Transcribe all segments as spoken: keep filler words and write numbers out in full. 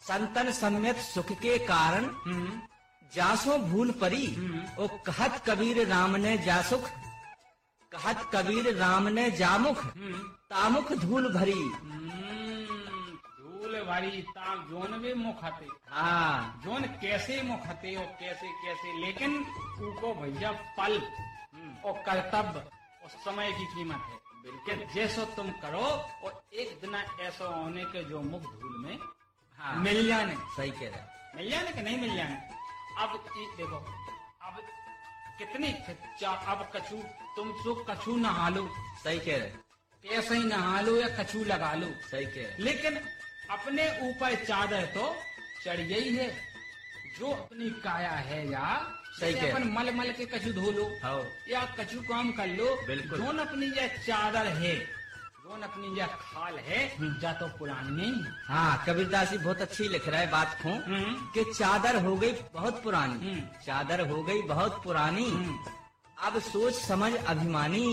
संतन सम्यक सुख के कारण जासो भूल परी। ओ कहत कबीर राम ने जासुख, कहत कबीर राम ने जामुख, तामुख धूल भरी। धूल भरी ताम जोन भी मुख हते। हाँ, जोन कैसे मुख हते और कैसे कैसे, लेकिन उनको भैया पल और कर्तव्य और समय की कीमत है। बिल्कुल जैसो तुम करो और एक दिन ऐसा होने के जो मुख धूल में हाँ, मिल जाने। सही कह रहे हैं। मिल जाने कि नहीं मिल जाने। अब ई- देखो अब कितनी अब कछू तुम तो कछू नहा लो, सही कह रहे हैं। ऐसे ही नहा लो या कछू लगा लो, सही कह रहे हैं। लेकिन अपने ऊपर चादर तो चढ़ गई है। जो अपनी काया है या सही जैसे कह अपन मल मल के कछू धो लो हाँ, या कछू काम कर लो। बिल्कुल। जोन अपनी यह चादर है, जोन अपनी यह खाल है, जा तो पुरानी नहीं है। हाँ, कबीरदास जी बहुत अच्छी लिख रहा है बात को कि चादर हो गई बहुत पुरानी, हम्म। चादर हो गई बहुत पुरानी, अब सोच समझ अभिमानी।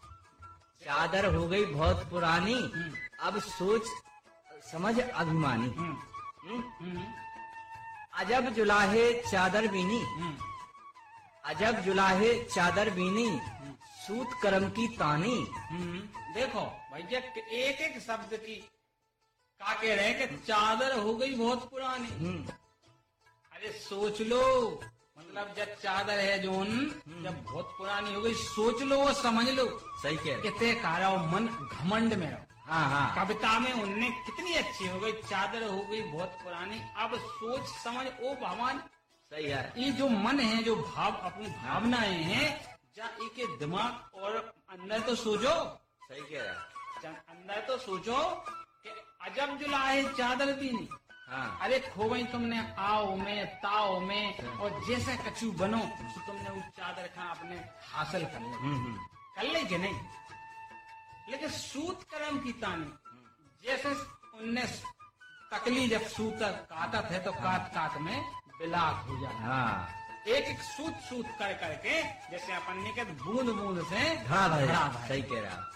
चादर हो गई बहुत पुरानी, अब सोच समझ अभिमानी। हम्म, हम्म? हम्म, अजब जुलाहे चादर बीनी, हम्म, अजब जुलाहे चादर बीनी, सूत करम की तानी। हम्म। देखो भैया एक एक शब्द की का कह रहे हैं कि चादर हो गई बहुत पुरानी। हम्म, अरे सोच लो, मतलब जब चादर है जोन जब बहुत पुरानी हो गई, सोच लो और समझ लो। सही कह रहे हैं। कितने कारा मन घमंड में रहो। हाँ हाँ, कविता में उनने कितनी अच्छी हो गई, चादर हो गई बहुत पुरानी, अब सोच समझ ओ भगवान। सही है। ये जो मन है, जो भाव अपनी भावनाएं हैं, जा इके दिमाग और अंदर तो सोचो, सही कह रहा है। जा अंदर तो सोचो कि अजब जुलाए चादर भी नहीं। हाँ, अरे खो गई तुमने आओ में ताओ में, और जैसे कछू बनो तो तुमने उस चादर का अपने हासिल कर ले हम्म हम्म, कर ले कि नहीं। लेकिन सूत करम की तानी, जैसे उनने तकली जब सूत काटत है तो काट काट में बिलात हो जाता है। हाँ, एक एक सूत सूत कर करके, जैसे अपन ने कहा बूंद बूंद से हाँ भाई, घड़ा भर। सही कह रहा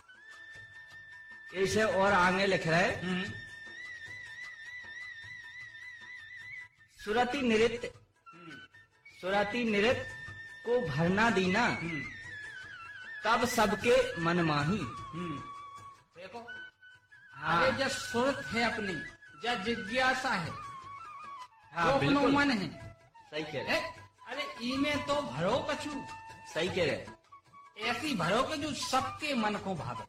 है। इसे और आगे लिख रहे हैं, हम्म, सुरति नृत्य, हम्म, सुरति नृत्य को भरना दीना, हम्म, तब सबके मन माही। हम्म। देखो हाँ, अरे जब सुरत है अपनी, जब जिज्ञासा है, हाँ, तो अपनो बिल्कुल। मन है, सही कह रहे है? हैं। अरे ई में तो भरो कछू, सही कह रहे हैं। ऐसी भरो के जो सबके मन को भावे।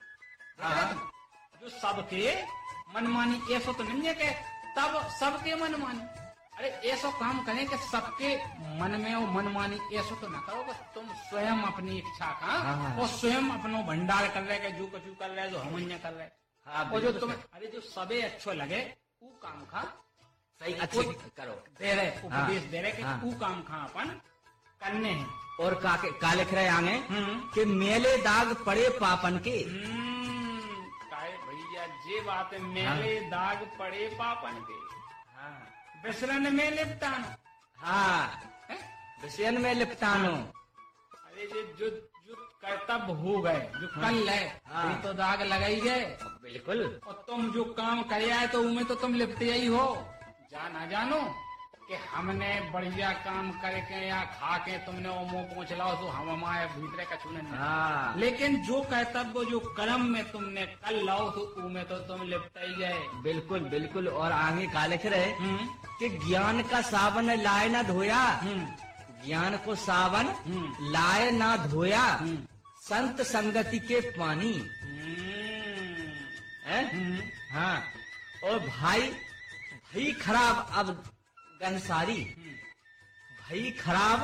हाँ, जो सबके मन मानी, ऐसा तो नहीं है कि तब सबके मन मानी। अरे ऐसा काम करें कि सबके मन में वो मन मानी, ऐसा तो ना करो कि तुम स्वयं अपनी इच्छा का हाँ। और स्वयं अपनो भंडार कर रहे, जो कछु कर रहे, जो हमन्य कर रहे। हाँ, और जो बिल्कुल तुम्हें सही। अरे जो सबे अच्छो लगे वो काम खा सही, अच्छे करो। दे रहे, उपदेश हाँ, दे रहे कि हाँ। वो काम खा अपन करने हैं। और का, का लिख रहे हैं आगे हम्म। कि मेले दाग पड़े पापन के। हम्म, काहे भैया जे बात है, मेले दाग पड़े पापन के, हाँ, विसरण में लिपटानो। हाँ, हैं? विषयन में लिपटानो। अरे ये जो जो कर्तव्य हो गए, जो कल है, हाँ। ये तो दाग लगाई गए। बिल्कुल। और तुम जो काम करे आए तो उनमें तो तुम लिपटे ही हो। जा ना जानो कि हमने बढ़िया काम करके या खा के तुमने वो मुंह पहुँच लाओ तो हम हमारे भीतरे का छूने नहीं। हाँ, लेकिन जो कर्तव्य जो कर्म में तुमने कल लाओ तो उनमें तो तुम लिपट ही गए। बिल्कुल बिल्कुल। और आगे का लिख रहे हम्म, कि ज्ञान का सावन लाए ना धोया, हम्म, ज्ञान को सावन हम्म, लाए ना धोया, हम्म, संत संगति के पानी। हम्म, है? हम्म, हाँ, और भाई भाई खराब अब गह सारी, हम्म। भाई खराब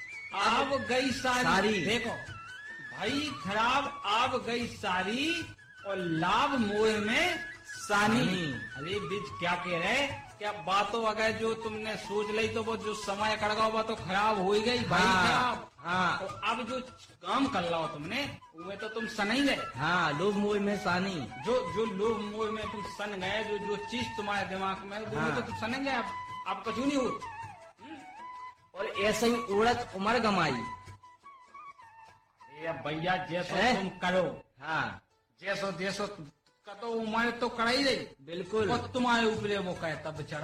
अब गई सारी, सारी। देखो भाई खराब अब गई सारी और लाभ मोह में सानी। सानी। अरे बीच क्या कह रहे, क्या बातों अगर जो तुमने सोच ली तो वो जो समय कड़गा हुआ तो खराब हो ही गई भाई हाँ, खराब। हाँ, और अब जो काम कर लो तुमने उनमें तो तुम सन ही गए। हाँ, लोभ मोह में सानी। जो जो लोभ मोह में तुम सन गए, जो जो चीज तुम्हारे दिमाग में वो हाँ। तो तुम सन गए। अब अब कछु नहीं हो। और ऐसे ही उड़त उमर गमाई। ये भैया जैसो है? तुम करो, हाँ, जैसो जैसो का तो उम्र तो कड़ा ही रही, बिल्कुल। और तुम्हारे ऊपर वो कहे तब चढ़ा।